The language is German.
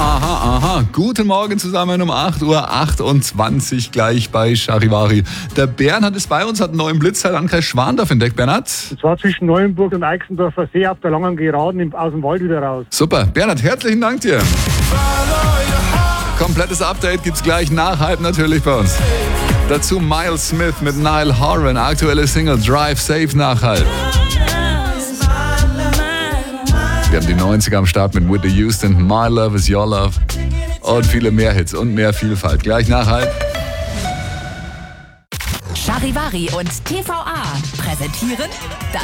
Aha. Guten Morgen zusammen um 8:28 Uhr gleich bei Charivari. Der Bernhard ist bei uns, hat einen neuen Blitz im Landkreis Schwandorf entdeckt. Bernhard? Und zwar zwischen Neuenburg und Eichsendorfer See auf der langen Geraden aus dem Wald wieder raus. Super. Bernhard, herzlichen Dank dir. Komplettes Update gibt's gleich nach halb natürlich bei uns. Dazu Miles Smith mit Niall Horan, aktuelle Single Drive Safe nach halb. Wir haben die 90er am Start mit Whitney Houston, My Love is Your Love und viele mehr Hits und mehr Vielfalt. Gleich nach halb. Charivari und TVA präsentieren